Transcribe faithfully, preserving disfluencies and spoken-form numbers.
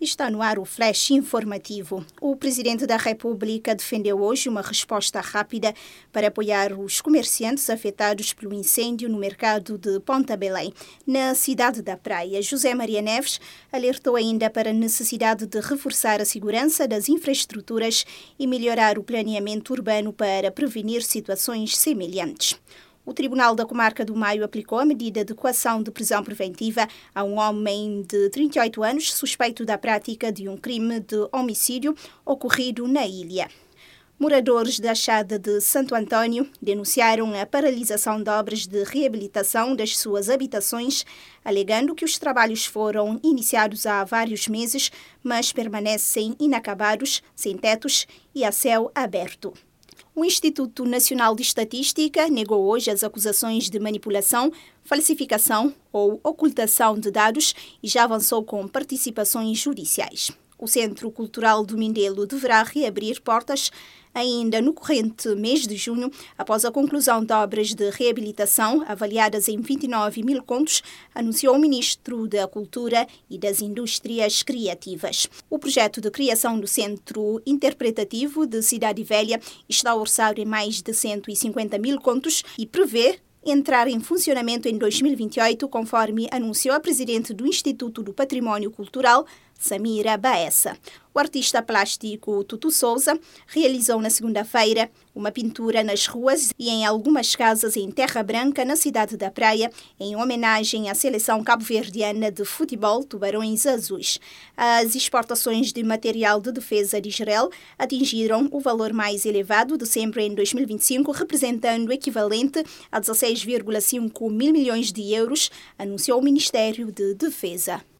Está no ar o Flash Informativo. O Presidente da República defendeu hoje uma resposta rápida para apoiar os comerciantes afetados pelo incêndio no mercado de Ponta Belém. Na cidade da Praia, José Maria Neves alertou ainda para a necessidade de reforçar a segurança das infraestruturas e melhorar o planeamento urbano para prevenir situações semelhantes. O Tribunal da Comarca do Maio aplicou a medida de coação de prisão preventiva a um homem de trinta e oito anos suspeito da prática de um crime de homicídio ocorrido na ilha. Moradores da Chada de Santo Antônio denunciaram a paralisação de obras de reabilitação das suas habitações, alegando que os trabalhos foram iniciados há vários meses, mas permanecem inacabados, sem tetos e a céu aberto. O Instituto Nacional de Estatística negou hoje as acusações de manipulação, falsificação ou ocultação de dados e já avançou com participações judiciais. O Centro Cultural do Mindelo deverá reabrir portas ainda no corrente mês de junho, após a conclusão de obras de reabilitação avaliadas em vinte e nove mil contos, anunciou o Ministro da Cultura e das Indústrias Criativas. O projeto de criação do Centro Interpretativo de Cidade Velha está orçado em mais de cento e cinquenta mil contos e prevê entrar em funcionamento em dois mil e vinte e oito, conforme anunciou a Presidente do Instituto do Património Cultural, Samira Baessa. O artista plástico Tutu Souza realizou na segunda-feira uma pintura nas ruas e em algumas casas em Terra Branca, na cidade da Praia, em homenagem à seleção cabo-verdiana de futebol Tubarões Azuis. As exportações de material de defesa de Israel atingiram o valor mais elevado de sempre em dois mil e vinte e cinco, representando o equivalente a dezesseis vírgula cinco mil milhões de euros, anunciou o Ministério de Defesa.